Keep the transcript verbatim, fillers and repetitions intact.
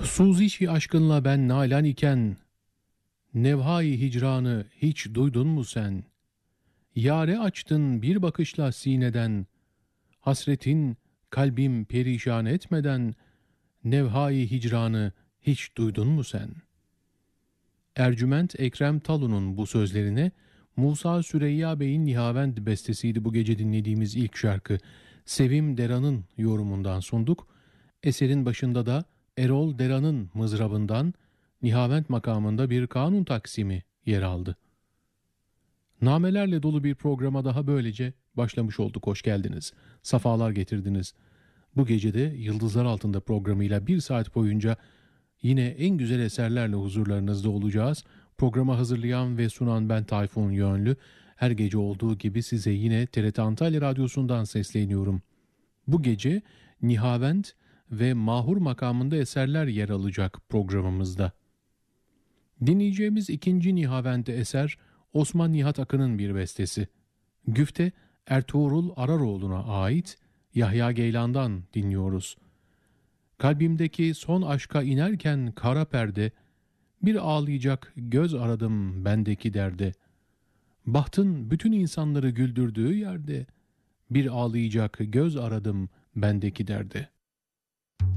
Suzişi aşkınla ben nalan iken, nevhai hicranı hiç duydun mu sen? Yâre açtın bir bakışla sineden, hasretin kalbim perişan etmeden, nevhai hicranı hiç duydun mu sen? Ercüment Ekrem Talu'nun bu sözlerine Musa Süreyya Bey'in Nihavend bestesiydi bu gece dinlediğimiz ilk şarkı. Sevim Deran'ın yorumundan sunduk. Eserin başında da Erol Deran'ın mızrabından Nihavend makamında bir kanun taksimi yer aldı. Namelerle dolu bir programa daha böylece başlamış olduk. Hoş geldiniz. Safalar getirdiniz. Bu gece de Yıldızlar Altında programıyla bir saat boyunca yine en güzel eserlerle huzurlarınızda olacağız. Programı hazırlayan ve sunan ben Tayfun Yönlü. Her gece olduğu gibi size yine T R T Antalya Radyosu'ndan sesleniyorum. Bu gece Nihavend ve Mahur makamında eserler yer alacak programımızda. Dinleyeceğimiz ikinci Nihavend eser Osman Nihat Akın'ın bir bestesi. Güfte Ertuğrul Araroğlu'na ait Yahya Geylan'dan dinliyoruz. Kalbimdeki son aşka inerken kara perde, bir ağlayacak göz aradım bendeki derde. Bahtın bütün insanları güldürdüğü yerde, bir ağlayacak göz aradım bendeki derde.